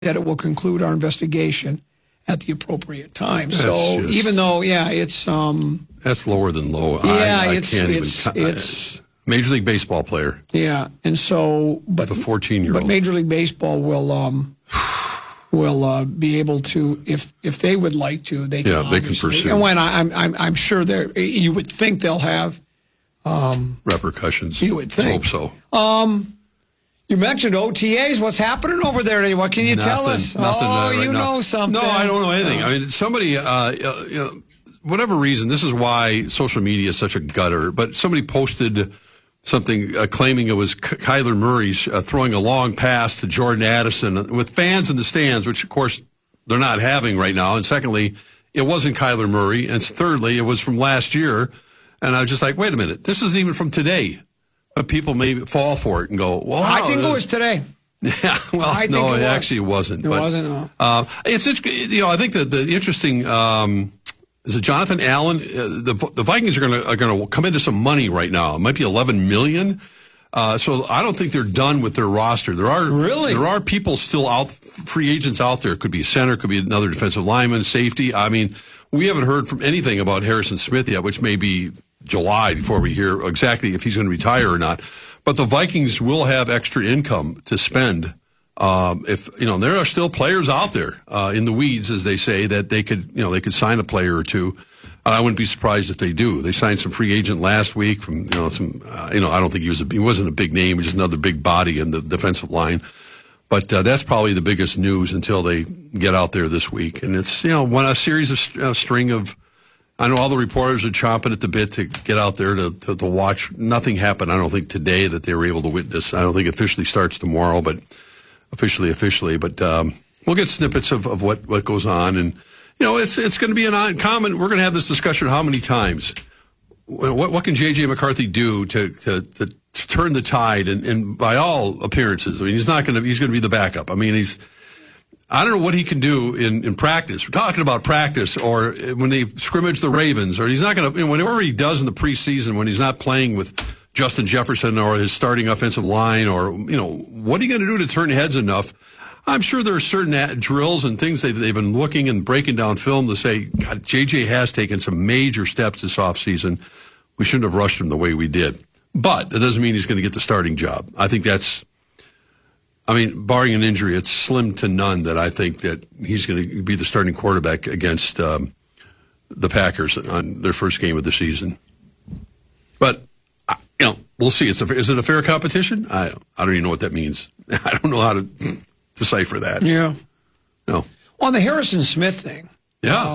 that it will conclude our investigation at the appropriate time. That's so just, even though, it's that's lower than low. Yeah, I it's can't even. Major League Baseball player. Yeah, and so but the 14-year-old. But Major League Baseball will be able to, if they would like to, they can. Yeah, they can pursue. And when I'm sure you would think they'll have repercussions. You would think. Let's hope so. You mentioned OTAs. What's happening over there? What can you tell us? Nothing. Right you now. know something. No, I don't know anything. I mean, somebody, whatever reason, this is why social media is such a gutter. But somebody posted something claiming it was Kyler Murray's throwing a long pass to Jordan Addison with fans in the stands, which of course they're not having right now. And secondly, it wasn't Kyler Murray. And thirdly, it was from last year. And I was just like, wait a minute, this isn't even from today. But people may fall for it and go, well, I think it was today. Yeah, well, no, it actually wasn't. It wasn't. No. It's I think that the interesting is it Jonathan Allen. The Vikings are going to come into some money right now. It might be $11 million. So I don't think they're done with their roster. There are people still out, free agents out there. It could be a center, could be another defensive lineman, safety. I mean, we haven't heard from anything about Harrison Smith yet, which may be July before we hear exactly if he's going to retire or not. But the Vikings will have extra income to spend. There are still players out there in the weeds, as they say, that they could sign a player or two. I wouldn't be surprised if they do. They signed some free agent last week from I don't think he wasn't a big name, just another big body in the defensive line. But that's probably the biggest news until they get out there this week. And it's a series of string of. I know all the reporters are chomping at the bit to get out there to watch. Nothing happened, I don't think, today that they were able to witness. I don't think it officially starts tomorrow, but officially. But we'll get snippets of what goes on. And, it's going to be an uncommon. We're going to have this discussion how many times. What can J.J. McCarthy do to turn the tide? And by all appearances, I mean, he's going to be the backup. I mean, I don't know what he can do in practice. We're talking about practice or when they scrimmage the Ravens, or he's not going to, whenever he does in the preseason, when he's not playing with Justin Jefferson or his starting offensive line, or, what are you going to do to turn heads enough? I'm sure there are certain drills and things they've been looking and breaking down film to say, God, JJ has taken some major steps this offseason. We shouldn't have rushed him the way we did. But that doesn't mean he's going to get the starting job. I think barring an injury, it's slim to none that I think that he's going to be the starting quarterback against the Packers on their first game of the season. But, we'll see. Is it a fair competition? I don't even know what that means. I don't know how to decipher that. Yeah. No. On the Harrison Smith thing. Yeah.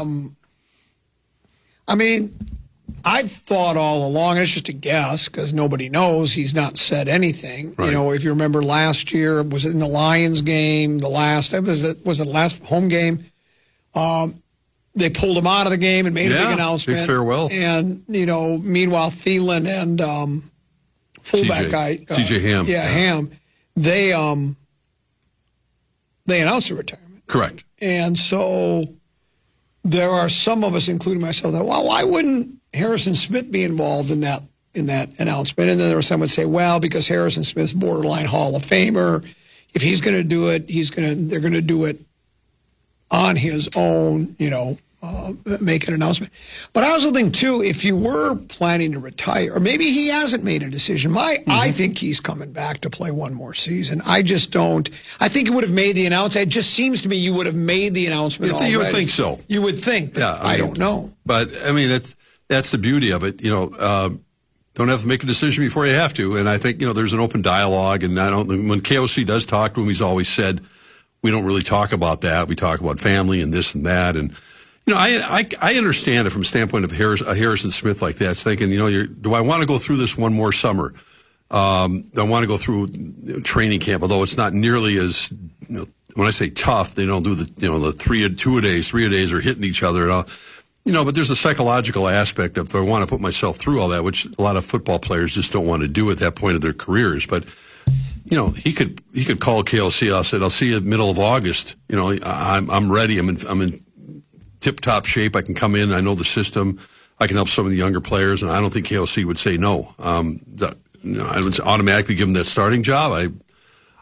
I've thought all along, it's just a guess because nobody knows. He's not said anything. Right. If you remember last year, was it in the Lions game? Was it the last home game? They pulled him out of the game and made a big announcement. Big farewell. And, meanwhile, Thielen and fullback guy. C.J. Ham. Ham. They announced a retirement. Correct. And so there are some of us, including myself, that, well, why wouldn't Harrison Smith be involved in that announcement? And then there was some would say, well, because Harrison Smith's borderline Hall of Famer, if he's going to do it, they're going to do it on his own, make an announcement. But I also think too, if you were planning to retire, or maybe he hasn't made a decision. I think he's coming back to play one more season. I just don't. I think you would have made the announcement. It just seems to me you would have made the announcement already. You would think so. You would think. But yeah, I don't know. But that's the beauty of it. Don't have to make a decision before you have to. And I think, there's an open dialogue. And when KOC does talk to him, he's always said, we don't really talk about that. We talk about family and this and that. And, I understand it from a standpoint of Harrison Smith like that. It's thinking, do I want to go through this one more summer? I want to go through training camp, although it's not nearly as, when I say tough, they don't do the 3-a-days are hitting each other. But there's a psychological aspect of, do I want to put myself through all that, which a lot of football players just don't want to do at that point of their careers. But, he could call KOC. I'll see you middle of August. I'm ready. I'm in tip-top shape. I can come in. I know the system. I can help some of the younger players, and I don't think KOC would say no. I would automatically give him that starting job.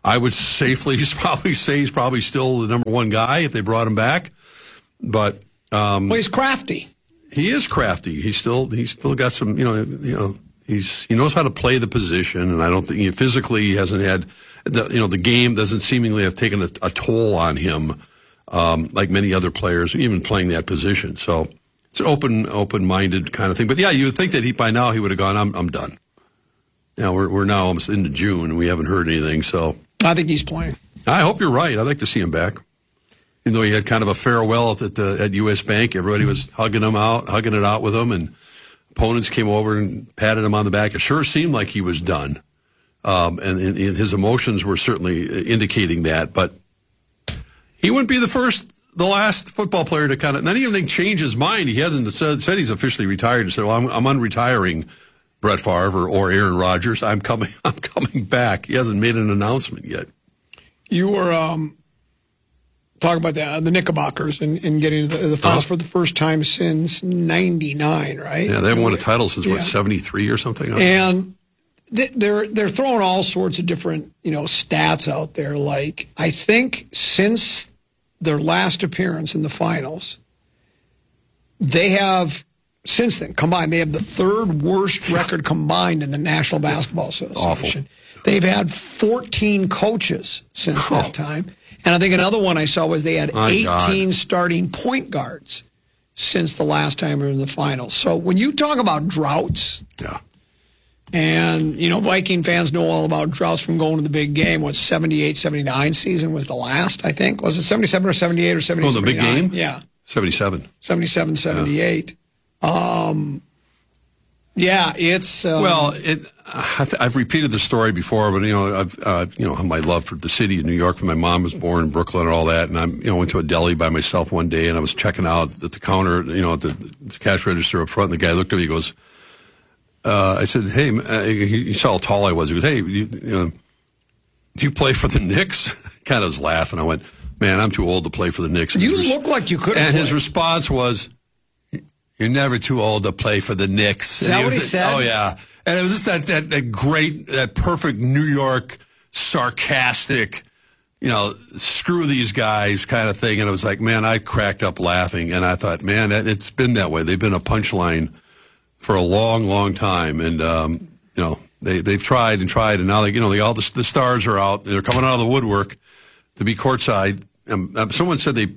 I would safely say he's probably still the number one guy if they brought him back. But well, he's crafty. He is crafty. He's still got some, he knows how to play the position, and I don't think physically he hasn't had the game doesn't seemingly have taken a toll on him like many other players, even playing that position. So it's an open-minded kind of thing. But yeah, you would think that by now he would have gone, I'm done. Now we're now almost into June and we haven't heard anything. So I think he's playing. I hope you're right. I'd like to see him back. Even though he had kind of a farewell at U.S. Bank, everybody was hugging it out with him, and opponents came over and patted him on the back. It sure seemed like he was done, and his emotions were certainly indicating that. But he wouldn't be the last football player to kind of not even change his mind. He hasn't said he's officially retired. He said, "Well, I'm unretiring Brett Favre or Aaron Rodgers. I'm coming back." He hasn't made an announcement yet. You were talking about the Knickerbockers and getting the finals for the first time since '99, right? Yeah, they haven't won a title since, 73 or something? And they're throwing all sorts of different, stats out there. Like, I think since their last appearance in the finals, they have, since then, combined, they have the third worst record combined in the National Basketball Association. Awful. They've had 14 coaches since that time. And I think another one I saw was they had 18 starting point guards since the last time we were in the finals. So when you talk about droughts, and, Viking fans know all about droughts from going to the big game. 78, 79 season was the last, I think. Was it 77 or 78 or 78? Oh, the big game? Yeah. 77. 77, 78. Yeah, it's... I've repeated the story before, but I've my love for the city of New York. My mom was born in Brooklyn and all that, and I went to a deli by myself one day, and I was checking out at the counter, at the cash register up front, and the guy looked at me, he goes, I said, "Hey," he saw how tall I was. He goes, "Hey, do you play for the Knicks?" Kind of was laughing. I went, "Man, I'm too old to play for the Knicks." You look like you could. And his response was, "You're never too old to play for the Knicks." Is that what he said? Oh yeah. And it was just that great, that perfect New York, sarcastic, screw these guys kind of thing. And it was like, man, I cracked up laughing. And I thought, man, it's been that way. They've been a punchline for a long, long time. And, they've tried and tried. And now, all the stars are out. They're coming out of the woodwork to be courtside. Someone said the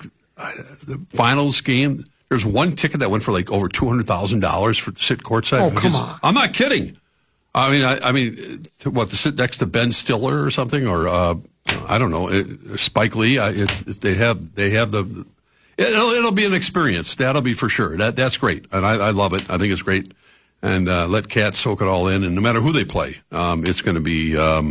finals game, there's one ticket that went for like over $200,000 for to sit courtside. Oh, come on! I'm not kidding. I mean, to sit next to Ben Stiller or something, or I don't know, Spike Lee. They have the. It'll be an experience. That'll be for sure. That's great, and I love it. I think it's great, and let cats soak it all in. And no matter who they play, it's going to be.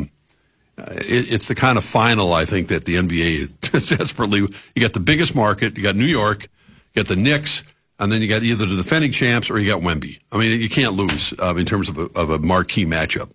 It's the kind of final I think that the NBA is desperately. You got the biggest market. You got New York. You got the Knicks, and then you got either the defending champs or you got Wemby. I mean, you can't lose in terms of a marquee matchup.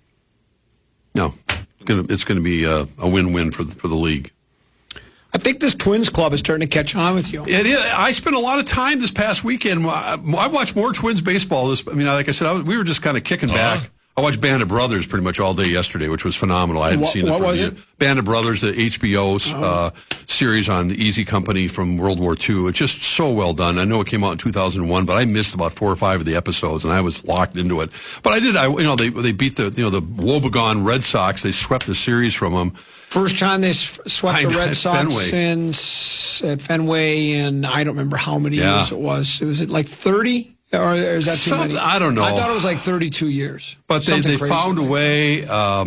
No, it's going to be a win-win for the league. I think this Twins club is starting to catch on with you. It is. I spent a lot of time this past weekend. I watched more Twins baseball. Like I said, we were just kind of kicking back. I watched Band of Brothers pretty much all day yesterday, which was phenomenal. I hadn't seen it. What was it? Band of Brothers, the HBO series on the Easy Company from World War II. It's just so well done. I know it came out in 2001, but I missed about 4 or 5 of the episodes, and I was locked into it. But I did. They beat the woebegone Red Sox. They swept the series from them. First time they swept the Red Sox since at Fenway in I don't remember how many years it was. Was it like 30? Or is that too many? I don't know. I thought it was like 32 years. But they found a way.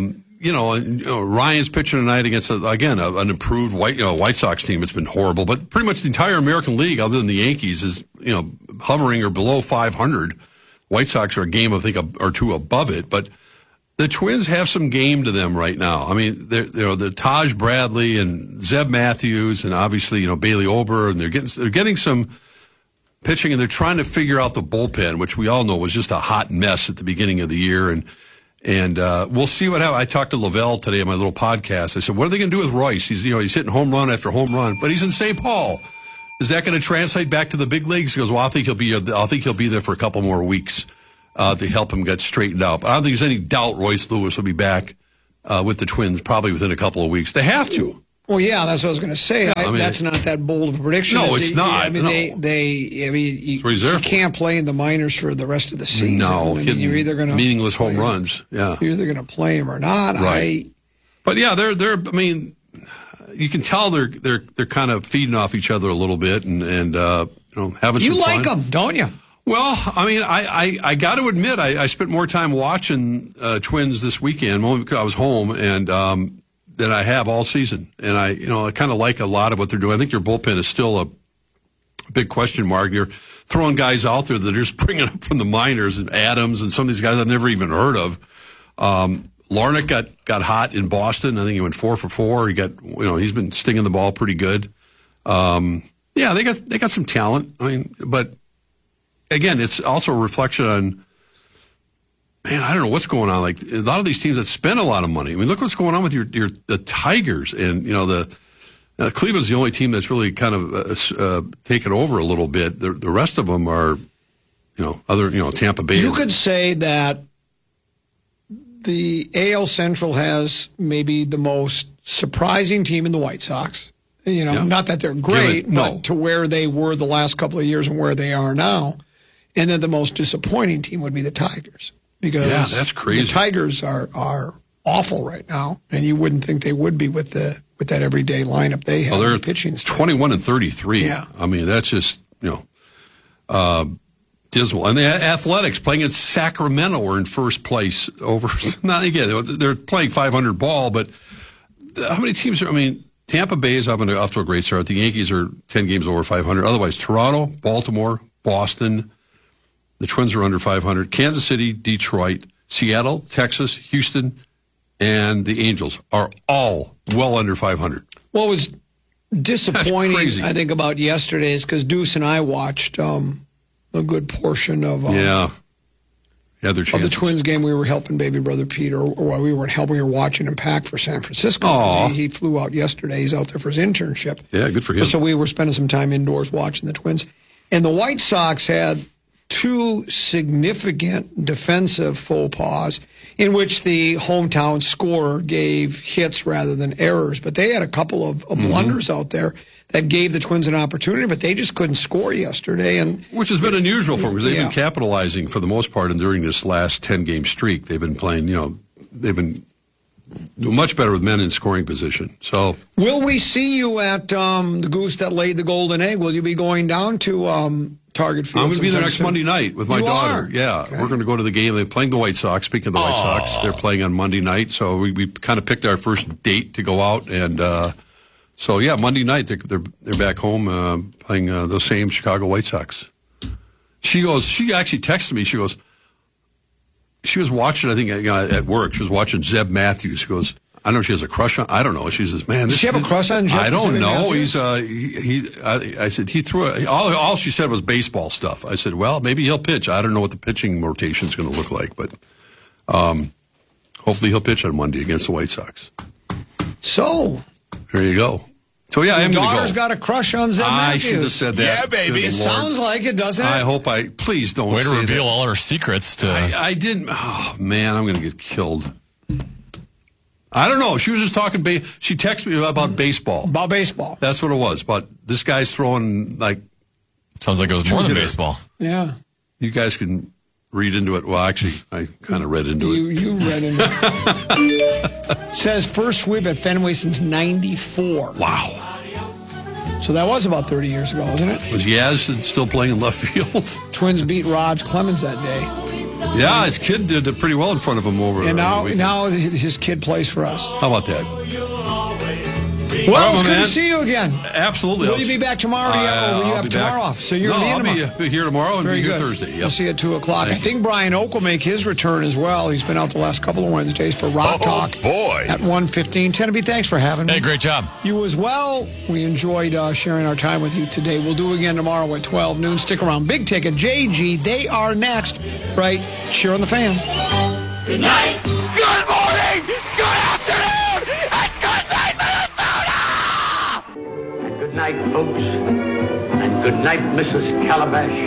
Ryan's pitching tonight against an improved White Sox team. It's been horrible, but pretty much the entire American League, other than the Yankees, is hovering or below 500. White Sox are a game I think or two above it, but the Twins have some game to them right now. I mean, the Taj Bradley and Zeb Matthews, and obviously Bailey Ober, and they're getting some pitching, and they're trying to figure out the bullpen, which we all know was just a hot mess at the beginning of the year. And we'll see what happens. I talked to Lavelle today on my little podcast. I said, what are they going to do with Royce? He's hitting home run after home run, but he's in St. Paul. Is that going to translate back to the big leagues? He goes, well, I think he'll be there for a couple more weeks to help him get straightened out. But I don't think there's any doubt Royce Lewis will be back with the Twins probably within a couple of weeks. They have to. Well, yeah, that's what I was going to say. That's not that bold of a prediction. No, it's not. I mean, you can't play in the minors for the rest of the season. No, you're either going to meaningless home runs. Yeah, you're either going to play them or not. Right. But yeah, they're. I mean, you can tell they're kind of feeding off each other a little bit and having some fun. You like them, don't you? Well, I mean, I got to admit, I spent more time watching Twins this weekend. I was home and. Than I have all season. And I kind of like a lot of what they're doing. I think their bullpen is still a big question mark. You're throwing guys out there that are just bringing up from the minors, and Adams and some of these guys I've never even heard of. Larnach got hot in Boston. I think he went 4 for 4. He got, he's been stinging the ball pretty good. Yeah, they got some talent. I mean, but again, it's also a reflection on, man, I don't know what's going on. Like a lot of these teams that spend a lot of money. I mean, look what's going on with the Tigers, and Cleveland's the only team that's really kind of taken over a little bit. The rest of them are, Tampa Bay. You could say that the AL Central has maybe the most surprising team in the White Sox. Not that they're great, but to where they were the last couple of years and where they are now. And then the most disappointing team would be the Tigers. Because that's crazy. The Tigers are awful right now, and you wouldn't think they would be with that everyday lineup they have. Well, they're pitching 21-33. Yeah. I mean, that's just dismal. And the Athletics playing in Sacramento are in first place over. Not again, they're playing 500 ball, but how many teams are? I mean, Tampa Bay is off to a great start. The Yankees are 10 games over 500. Otherwise, Toronto, Baltimore, Boston. The Twins are under 500. Kansas City, Detroit, Seattle, Texas, Houston, and the Angels are all well under 500. What was disappointing, I think, about yesterday is because Deuce and I watched a good portion of their chances. Of the Twins game. We were helping baby brother Peter, or we weren't helping. We were watching him pack for San Francisco. He flew out yesterday. He's out there for his internship. Yeah, good for him. So we were spending some time indoors watching the Twins. And the White Sox had two significant defensive faux pas in which the hometown scorer gave hits rather than errors. But they had a couple of blunders out there that gave the Twins an opportunity, but they just couldn't score yesterday. Which has been unusual for them because they've been capitalizing for the most part, and during this last 10-game streak, they've been playing, they've been doing much better with men in scoring position. So, will we see you at the Goose that laid the golden egg? Will you be going down to Target Field? I'm going to be there next Monday night with my daughter. Yeah, okay. We're going to go to the game. They're playing the White Sox. Speaking of the White Sox, they're playing on Monday night. So we kind of picked our first date to go out, and Monday night they're back home playing those same Chicago White Sox. She actually texted me. She was watching, I think, at work. She was watching Zeb Matthews. She goes, I don't know if she has a crush on. I don't know. She says, "Man, does she have a crush on Jeff?" I don't know. Matthews? I said he threw it. All she said was baseball stuff. I said, well, maybe he'll pitch. I don't know what the pitching rotation is going to look like, but hopefully he'll pitch on Monday against the White Sox. So there you go. So yeah, I am going to go. Daughter's got a crush on Zeb Matthews. I should have said that. Yeah, baby. It sounds like it, doesn't it? I hope please don't Way say to reveal that. all our secrets to. I didn't. Oh man, I'm going to get killed. I don't know. She was just talking. She texted me about baseball. About baseball. That's what it was. But this guy's throwing like. Sounds like it was more than baseball. Yeah. You guys can read into it. Well, actually, I kind of read into it. You read into it. Says first sweep at Fenway since '94. Wow. So that was about 30 years ago, wasn't it? Was Yaz still playing in left field? Twins beat Raj Clemens that day. Yeah, his kid did pretty well in front of him over. And now his kid plays for us. How about that? Well, it's good to see you again. Absolutely. Will you be back tomorrow? Or will you have tomorrow off? So you're I'll be here tomorrow and Very be here good. Thursday. Yep. We'll see you at 2 o'clock. I think Brian Oak will make his return as well. He's been out the last couple of Wednesdays for Rock Talk. Boy. At 1:15. Teneby, thanks for having me. Hey, great job. You as well. We enjoyed sharing our time with you today. We'll do again tomorrow at 12 noon. Stick around. Big Ticket, JG, they are next. Right, cheer on the fan. Good night. Good morning. Good afternoon. And good night, Minnesota. Good night, folks. And good night, Mrs. Calabash.